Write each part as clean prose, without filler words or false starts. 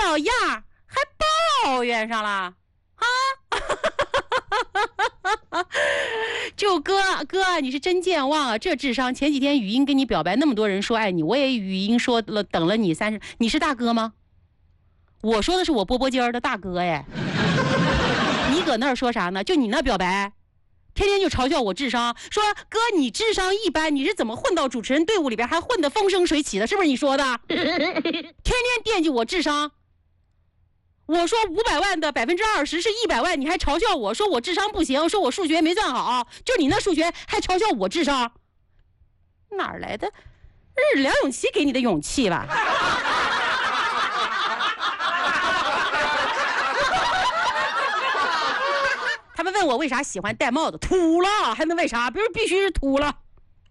了样还抱怨上了啊？就哥，你是真健忘啊！这智商，前几天语音跟你表白，那么多人说爱你，我也语音说了，等了你30，你是大哥吗？我说的是我波波尖儿的大哥哎，你搁那儿说啥呢？就你那表白，天天就嘲笑我智商，说哥你智商一般，你是怎么混到主持人队伍里边还混得风生水起的？是不是你说的？天天惦记我智商。我说500万的20%是100万，你还嘲笑我说我智商不行，说我数学没算好，就你那数学还嘲笑我智商，哪来的梁咏琪给你的勇气吧？他们问我为啥喜欢戴帽子，秃了还能为啥？必须是秃了。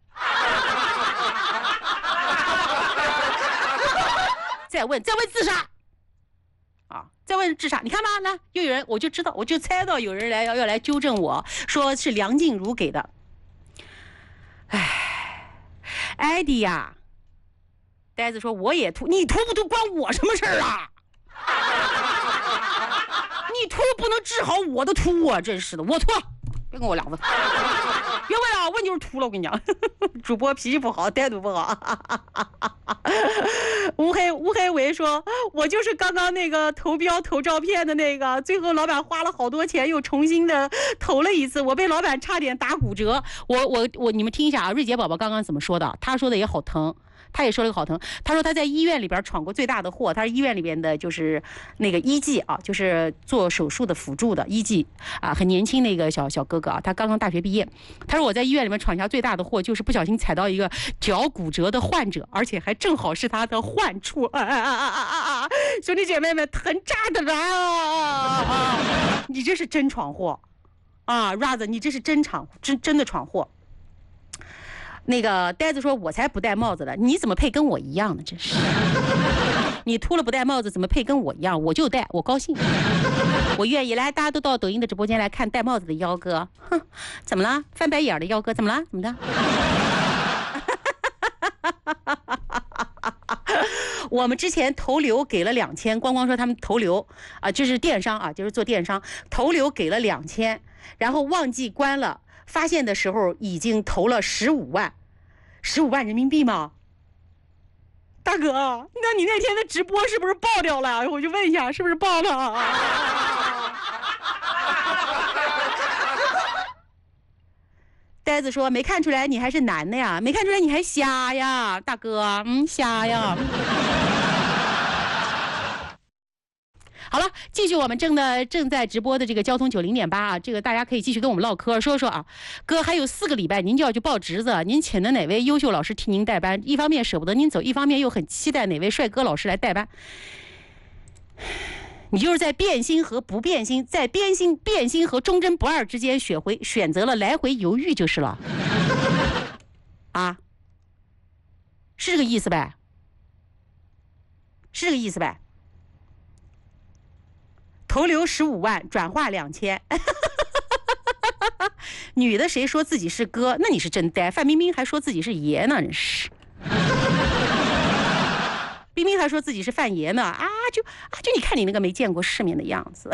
再问自杀。再问智商，你看吧，来又有人，我就猜到有人要来纠正我，说是梁静茹给的。艾迪呀，呆子说我也秃，你秃不秃关我什么事儿啊？你秃不能治好我的秃啊！真是的，我秃，别跟我俩子，别问啊，问就是秃了。我跟你讲，主播脾气不好，态度不好。乌黑维说，我就是刚刚那个投标投照片的那个，最后老板花了好多钱又重新的投了一次，我被老板差点打骨折。我你们听一下啊，瑞杰宝宝刚刚怎么说的？他说的也好疼。他也说了个好疼，他说他在医院里边闯过最大的祸，他是医院里边的就是那个医技啊，就是做手术的辅助的医技啊，很年轻的一个小哥哥啊，他刚刚大学毕业。他说我在医院里面闯下最大的祸，就是不小心踩到一个脚骨折的患者，而且还正好是他的患处兄弟姐妹们，疼炸的了你这是真闯祸啊 ，Raz， 你这是真的闯祸。那个呆子说我才不戴帽子的，你怎么配跟我一样呢？真是你秃了不戴帽子怎么配跟我一样？我就戴，我高兴，我愿意。来，大家都到抖音的直播间来看戴帽子的幺哥。哼，怎么了？翻白眼的幺哥怎么了？怎么的？我们之前投流给了2000，光说他们投流啊，就是电商啊，就是做电商，投流给了2000，然后忘记关了，发现的时候已经投了15万人民币吗？大哥，那你那天的直播是不是爆掉了？我就问一下，是不是爆了？呆子说没看出来你还是男的呀，没看出来你还瞎呀，大哥，瞎呀。好了，继续我们正在直播的这个交通90.8啊，这个大家可以继续跟我们唠嗑说说啊。哥还有4个礼拜您就要去报侄子，您请的哪位优秀老师替您代班？一方面舍不得您走，一方面又很期待哪位帅哥老师来代班。你就是在变心和不变心，在变心和忠贞不二之间选择了来回犹豫就是了。啊，是这个意思呗？是这个意思呗？投流15万，转化2000。女的谁说自己是哥？那你是真呆。范冰冰还说自己是爷呢，真是。冰冰还说自己是范爷呢，就你看你那个没见过世面的样子。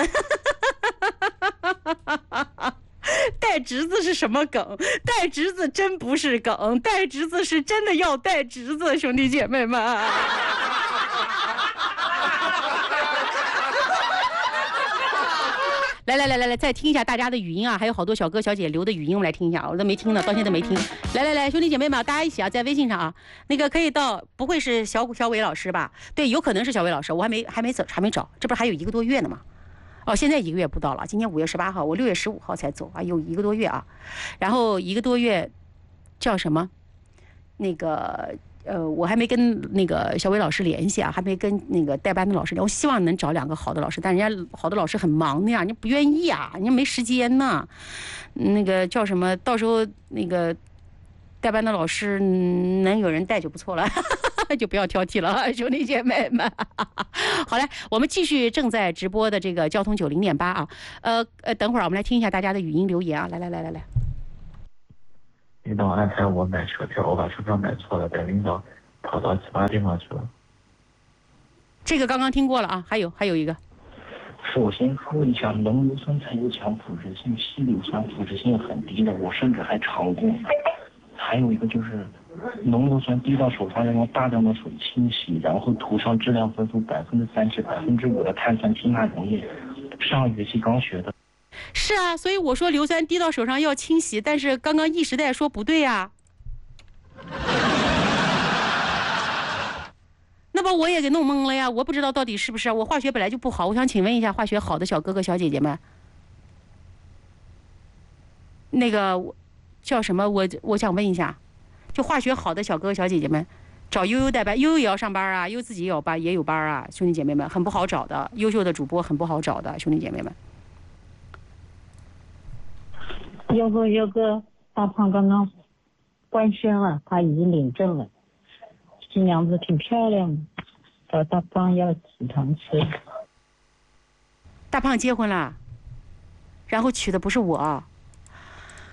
带侄子是什么梗？带侄子真不是梗，带侄子是真的要带侄子，兄弟姐妹们。来，再听一下大家的语音啊，还有好多小哥小姐留的语音，我们来听一下，我都没听呢，到现在没听。来，兄弟姐妹们，大家一起啊，在微信上啊，那个可以到，不会是小伟老师吧？对，有可能是小伟老师，我还没找，这不是还有1个多月呢吗？哦，现在1个月不到了，今天5月18号，我6月15号才走啊，有1个多月啊，然后1个多月叫什么？那个。我还没跟那个小伟老师联系啊，还没跟那个代班的老师联系。我希望能找2个好的老师，但人家好的老师很忙的呀，人家不愿意啊，人家没时间呢。那个叫什么？到时候那个代班的老师能有人带就不错了，就不要挑剔了，兄弟姐妹们。好嘞，我们继续正在直播的这个交通90.8啊。等会儿我们来听一下大家的语音留言啊，来。 领导安排我买车票，我把车票买错了，带领导跑到其他地方去了。 这个刚刚听过了啊，还有一个。 首先说一下，浓硫酸才有强腐蚀性，稀硫酸腐蚀性很低的，我甚至还尝过。还有一个就是，浓硫酸滴到手上要用大量的水清洗，然后涂上质量分数3%至5%的碳酸氢钠溶液。上学期刚学的。 是啊，所以我说硫酸滴到手上要清洗，但是刚刚一时代说不对呀。那么我也给弄懵了呀，我不知道到底是不是，我化学本来就不好，我想请问一下化学好的小哥哥小姐姐们，那个叫什么？我想问一下，就化学好的小哥哥小姐姐们，找悠悠代班，悠悠也要上班啊，悠悠自己也有班啊，兄弟姐妹们很不好找的，优秀的主播很不好找的，兄弟姐妹们。 有个大胖刚刚官宣了，他已经领证了，新娘子挺漂亮的，找大胖要几堂吃。 大胖结婚了，然后娶的不是我。